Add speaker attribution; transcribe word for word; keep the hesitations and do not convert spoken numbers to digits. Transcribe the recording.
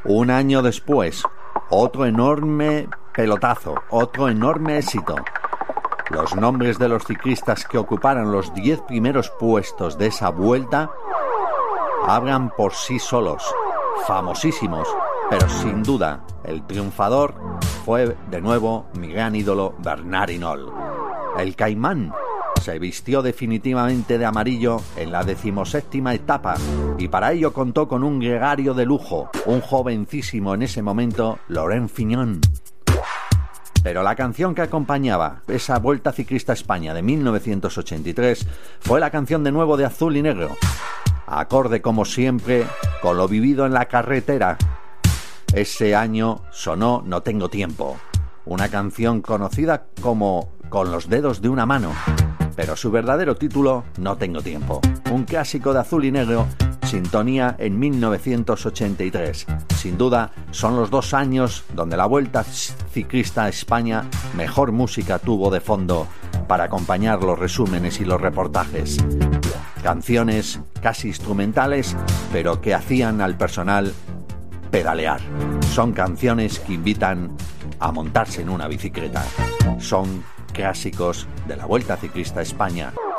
Speaker 1: Un año después, otro enorme pelotazo, otro enorme éxito. Los nombres de los ciclistas que ocuparan los diez primeros puestos de esa vuelta hablan por sí solos, famosísimos, pero sin duda el triunfador fue de nuevo mi gran ídolo Bernard Hinault. El Caimán se vistió definitivamente de amarillo en la decimoséptima etapa y para ello contó con un gregario de lujo, un jovencísimo en ese momento, Laurent Fignon. Pero la canción que acompañaba esa Vuelta Ciclista a España de mil novecientos ochenta y tres fue la canción de nuevo de Azul y Negro, acorde como siempre con lo vivido en la carretera. Ese año sonó No tengo tiempo, una canción conocida como Con los dedos de una mano, pero su verdadero título, No tengo tiempo, un clásico de Azul y Negro, sintonía en mil novecientos ochenta y tres. Sin duda, son los dos años donde la Vuelta Ciclista a España mejor música tuvo de fondo para acompañar los resúmenes y los reportajes. Canciones casi instrumentales, pero que hacían al personal pedalear. Son canciones que invitan a montarse en una bicicleta. Son clásicos de la Vuelta Ciclista a España.